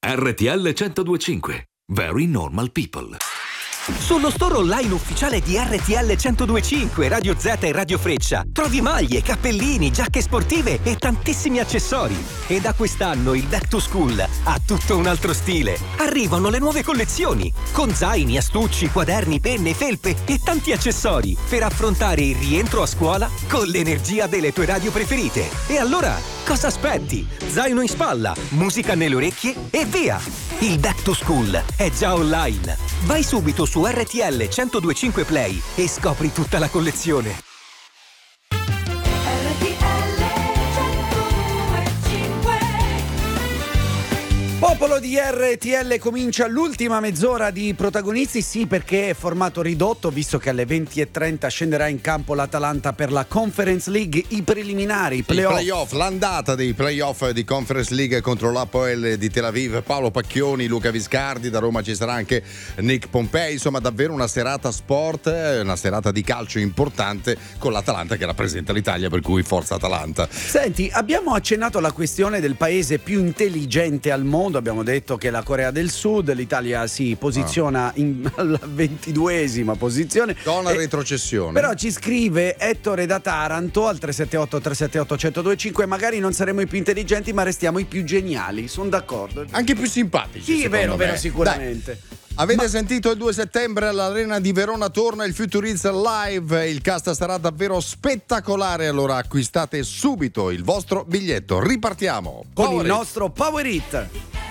RTL 102.5. Very normal people. Sullo store online ufficiale di RTL 102.5, Radio Z e Radio Freccia trovi maglie, cappellini, giacche sportive e tantissimi accessori. E da quest'anno il Back to School ha tutto un altro stile. Arrivano le nuove collezioni con zaini, astucci, quaderni, penne, felpe e tanti accessori per affrontare il rientro a scuola con l'energia delle tue radio preferite. E allora, cosa aspetti? Zaino in spalla, musica nelle orecchie e via! Il Back to School è già online. Vai subito su RTL 102.5 Play e scopri tutta la collezione. Popolo di RTL, comincia l'ultima mezz'ora di protagonisti, sì, perché è formato ridotto, visto che alle 20:30 scenderà in campo l'Atalanta per la Conference League, i preliminari, i playoff, l'andata dei playoff di Conference League contro l'Apoel di Tel Aviv, Paolo Pacchioni, Luca Viscardi, da Roma ci sarà anche Nick Pompei, insomma davvero una serata sport, una serata di calcio importante con l'Atalanta che rappresenta l'Italia, per cui forza Atalanta. Senti, abbiamo accennato alla questione del paese più intelligente al mondo. Abbiamo detto che la Corea del Sud, l'Italia si posiziona alla 22esima posizione. Zona retrocessione. Però ci scrive Ettore da Taranto al 378 378 1025, magari non saremo i più intelligenti ma restiamo i più geniali. Sono d'accordo. Anche più simpatici. Sì, è vero, sicuramente. Dai. Avete sentito il 2 settembre all'Arena di Verona torna il Futuriz Live, il cast sarà davvero spettacolare, allora acquistate subito il vostro biglietto. Ripartiamo con il nostro Power Hit.